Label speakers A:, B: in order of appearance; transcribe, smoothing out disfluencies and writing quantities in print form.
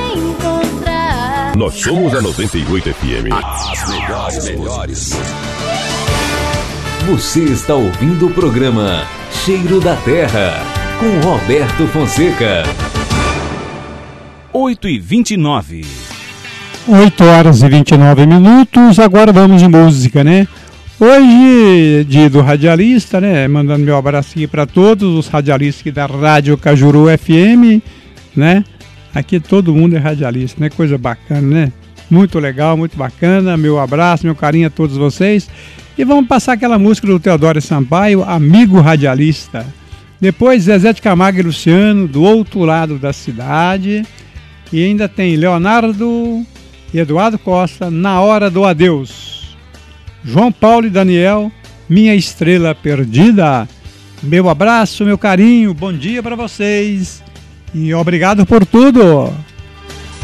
A: encontrar.
B: Nós somos a 98 FM.
C: As melhores.
D: Você está ouvindo o programa Cheiro da Terra, com Roberto Fonseca.
E: 8h29.
F: 8h29. Agora vamos de música, né? Hoje, dia do radialista, né? Mandando meu abraço aqui para todos os radialistas aqui da Rádio Cajuru FM, né? Aqui todo mundo é radialista, né? Coisa bacana, né? Muito legal, muito bacana. Meu abraço, meu carinho a todos vocês. E vamos passar aquela música do Teodoro Sampaio, Amigo Radialista. Depois Zezé de Camargo e Luciano, Do Outro Lado da Cidade. E ainda tem Leonardo e Eduardo Costa, Na Hora do Adeus. João Paulo e Daniel, Minha Estrela Perdida. Meu abraço, meu carinho, bom dia para vocês e obrigado por tudo.